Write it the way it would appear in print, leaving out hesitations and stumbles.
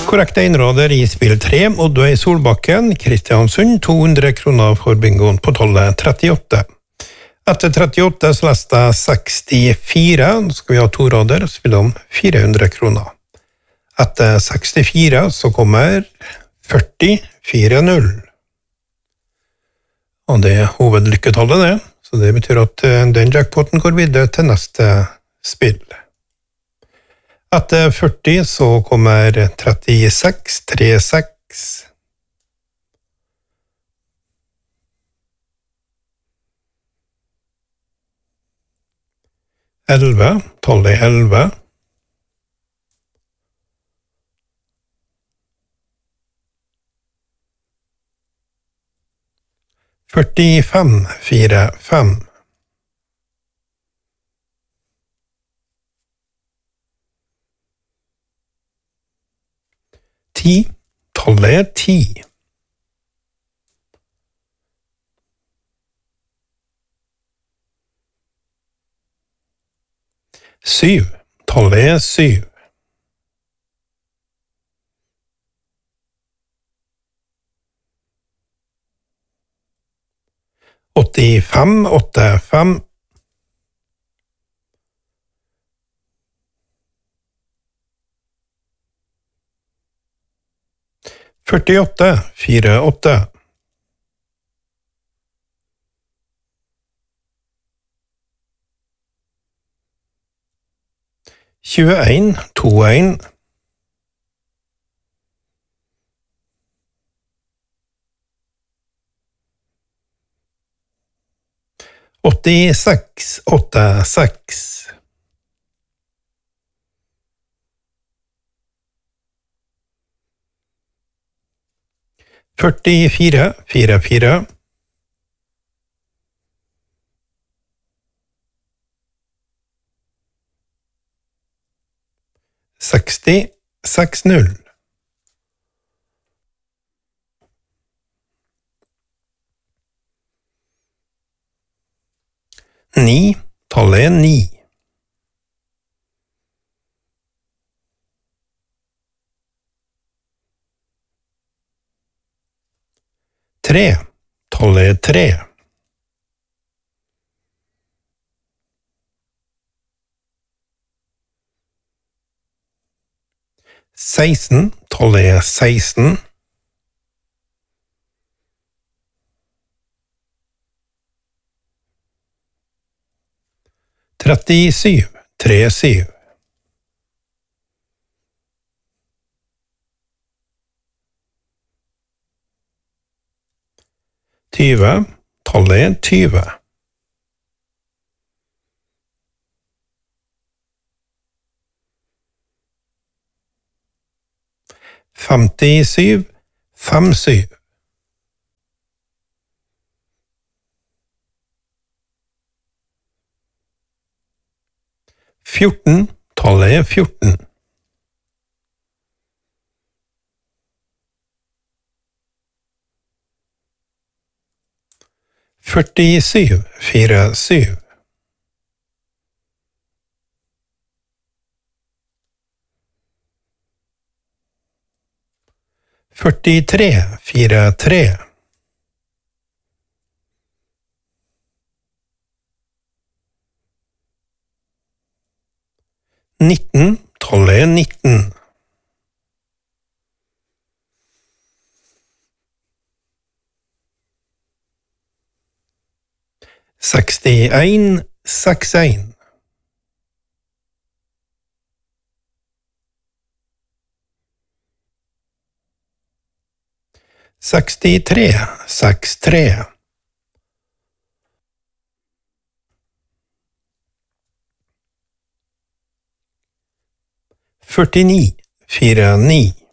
Korrekt innråder i spill 3, Oddøy Solbakken, Kristiansund, 200 kroner for bingoen på tallet 38. Etter 38 så leste jeg 64, nå skal vi ha to råder, spille om 400 kroner. Etter 64 så kommer 40-4-0. Og det er hovedlykketallet det, så det betyr at den jackpoten går videre til neste spill. Etter 40 så kommer 36-36. Tallet 11. 45-4-5. 10. Tallet 10. 7. Tallet 7. 85-85. 48-48. 21-21. 86-86. 44-44. 60-60. 9. Tallet 9. 3. Tallet 3. 16. Tallet 16. 37-37. 20. Tallet 20. 57-57. 14. Tallet 14. 47-47. 43-43. 19. Tallet 19. 61-61. 63-63. 49-49.